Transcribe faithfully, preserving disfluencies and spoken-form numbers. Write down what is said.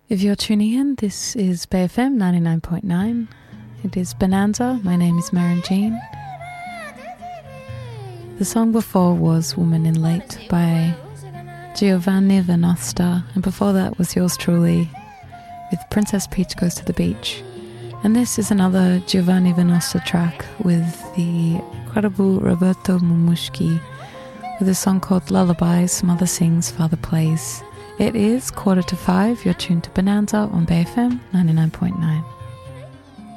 If you're tuning in, this is Bay F M ninety-nine point nine. It is Bonanza. My name is Maren Jean. The song before was Woman in Late by Giovanni Venosta, and before that was yours truly with Princess Peach Goes to the Beach. And this is another Giovanni Venosta track with the incredible Roberto Mumushki with a song called Lullabies, Mother Sings, Father Plays. It is quarter to five. You're tuned to Bonanza on Bay F M ninety-nine point nine.